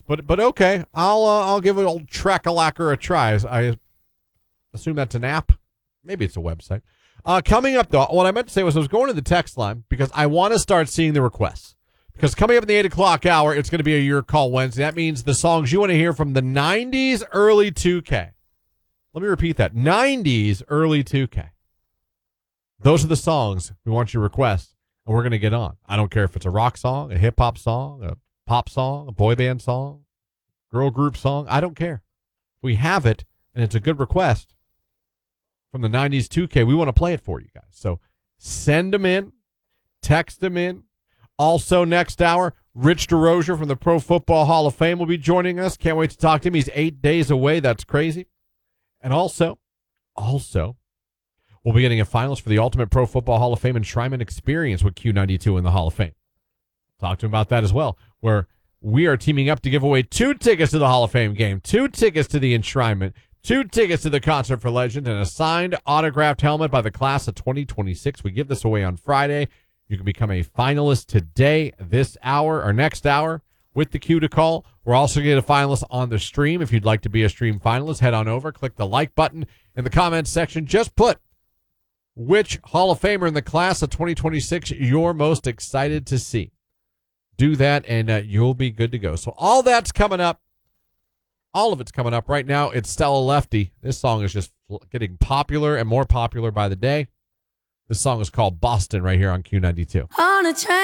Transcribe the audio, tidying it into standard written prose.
But okay, I'll give an old Track-a-Lacker a try. I assume that's an app. Maybe it's a website. Coming up, though, what I meant to say was I was going to the text line because I want to start seeing the requests. Because coming up in the 8 o'clock hour, it's going to be a Your Call Wednesday. That means the songs you want to hear from the 90s, early 2K. Let me repeat that. 90s, early 2K. Those are the songs we want you to request, and we're going to get on. I don't care if it's a rock song, a hip-hop song, a pop song, a boy band song, girl group song. I don't care. If we have it, and it's a good request from the 90s 2K, we want to play it for you guys. So send them in. Text them in. Also, next hour, Rich DeRozier from the Pro Football Hall of Fame will be joining us. Can't wait to talk to him. He's 8 days away. That's crazy. And also, we'll be getting a finalist for the Ultimate Pro Football Hall of Fame Enshrinement Experience with Q92 in the Hall of Fame. Talk to him about that as well, where we are teaming up to give away 2 tickets to the Hall of Fame game, 2 tickets to the enshrinement, 2 tickets to the Concert for Legend, and a signed autographed helmet by the class of 2026. We give this away on Friday. You can become a finalist today, this hour, or next hour with the Q to call. We're also going to get a finalist on the stream. If you'd like to be a stream finalist, head on over, click the like button in the comments section. Just put which Hall of Famer in the class of 2026 you're most excited to see. Do that, and you'll be good to go. So all that's coming up. All of it's coming up right now. It's Stella Lefty. This song is just getting popular and more popular by the day. This song is called Boston right here on Q92. On a train.